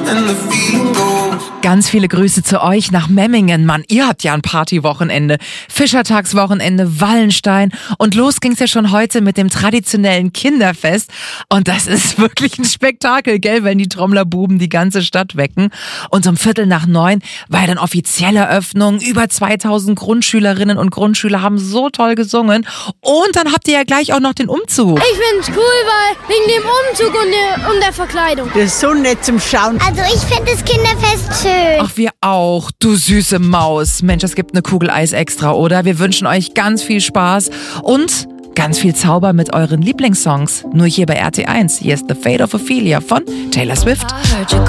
and the feeling goes. Ganz viele Grüße zu euch nach Memmingen, Mann. Ihr habt ja ein Partywochenende, Fischertagswochenende, Wallenstein und los ging's ja schon heute mit dem traditionellen Kinderfest und das ist wirklich ein Spektakel, gell, wenn die Trommlerbuben die ganze Stadt wecken und um 8:45 war ja dann offizielle Eröffnung, über 2000 Grundschülerinnen und Grundschüler haben so toll gesungen und dann habt ihr ja gleich auch noch den Umzug. Ich find's cool, weil wegen dem Umzug und der Verkleidung. Das ist so nett zum Schauen. Also ich finde das Kinderfest schön. Ach, wir auch, du süße Maus. Mensch, es gibt eine Kugel Eis extra, oder? Wir wünschen euch ganz viel Spaß und ganz viel Zauber mit euren Lieblingssongs. Nur hier bei RT1. Hier ist The Fate of Ophelia von Taylor Swift.